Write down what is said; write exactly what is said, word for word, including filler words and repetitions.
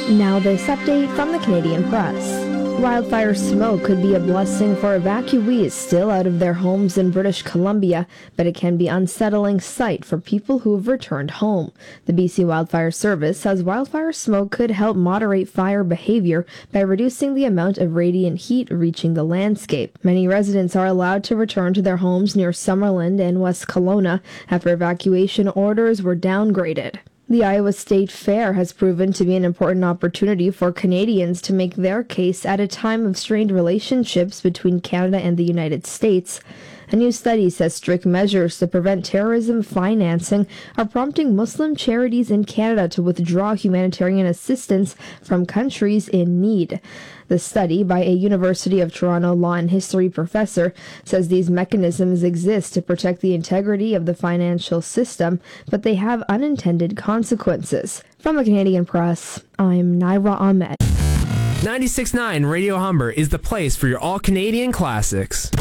Now this update from the Canadian Press. Wildfire smoke could be a blessing for evacuees still out of their homes in British Columbia, but it can be an unsettling sight for people who have returned home. The B C Wildfire Service says wildfire smoke could help moderate fire behavior by reducing the amount of radiant heat reaching the landscape. Many residents are allowed to return to their homes near Summerland and West Kelowna after evacuation orders were downgraded. The Iowa State Fair has proven to be an important opportunity for Canadians to make their case at a time of strained relationships between Canada and the United States. A new study says strict measures to prevent terrorism financing are prompting Muslim charities in Canada to withdraw humanitarian assistance from countries in need. The study, by a University of Toronto law and history professor, says these mechanisms exist to protect the integrity of the financial system, but they have unintended consequences. From the Canadian Press, I'm Naira Ahmed. ninety-six point nine Radio Humber is the place for your all-Canadian classics.